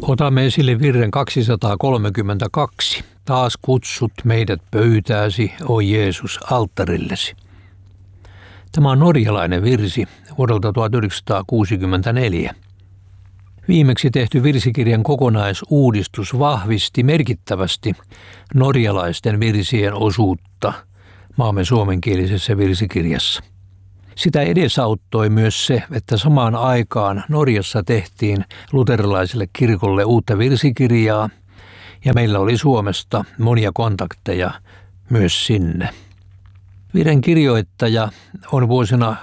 Otamme esille virren 232. Taas kutsut meidät pöytääsi, o Jeesus, alttarillesi. Tämä on norjalainen virsi vuodelta 1964. Viimeksi tehty virsikirjan kokonaisuudistus vahvisti merkittävästi norjalaisten virsien osuutta maamme suomenkielisessä virsikirjassa. Sitä edesauttoi myös se, että samaan aikaan Norjassa tehtiin luterilaiselle kirkolle uutta virsikirjaa ja meillä oli Suomesta monia kontakteja myös sinne. Virren kirjoittaja on vuosina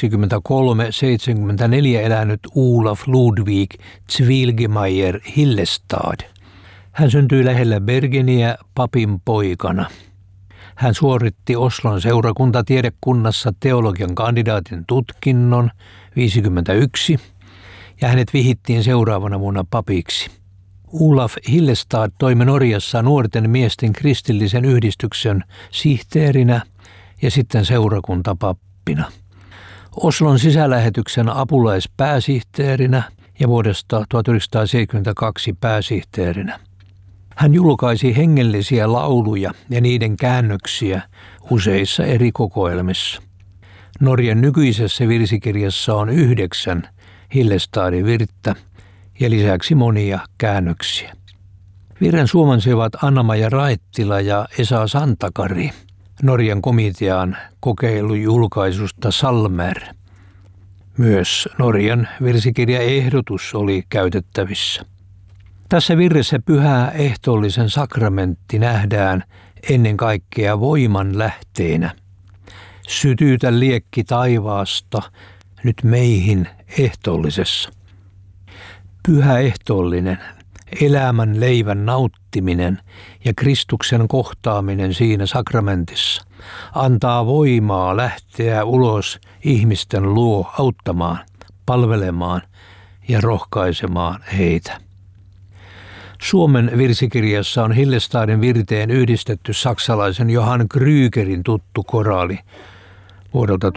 23-74 elänyt Olaf Ludvig Zwielgemeier Hillestad. Hän syntyi lähellä Bergeniä papin poikana. Hän suoritti Oslon seurakuntatiedekunnassa teologian kandidaatin tutkinnon 1951 ja hänet vihittiin seuraavana vuonna papiksi. Olaf Hillestad toimi Norjassa nuorten miesten kristillisen yhdistyksen sihteerinä ja sitten seurakuntapappina. Oslon sisälähetyksen apulaispääsihteerinä ja vuodesta 1972 pääsihteerinä. Hän julkaisi hengellisiä lauluja ja niiden käännöksiä useissa eri kokoelmissa. Norjan nykyisessä virsikirjassa on 9 Hillestadin virttä ja lisäksi monia käännöksiä. Virren suomensivat Anna-Maja Raittila ja Esa Santakari Norjan komitean kokeilujulkaisusta Salmer. Myös Norjan virsikirjaehdotus oli käytettävissä. Tässä virressä pyhä ehtoollisen sakramentti nähdään ennen kaikkea voiman lähteenä. Sytytä liekki taivaasta nyt meihin ehtoollisessa. Pyhä ehtoollinen, elämän leivän nauttiminen ja Kristuksen kohtaaminen siinä sakramentissa antaa voimaa lähteä ulos ihmisten luo auttamaan, palvelemaan ja rohkaisemaan heitä. Suomen virsikirjassa on Hillestadin virteen yhdistetty saksalaisen Johann Krügerin tuttu koraali vuodelta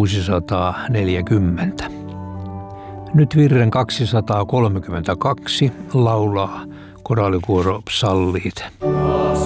1640. Nyt virren 232 laulaa koraalikuoro Psalliit.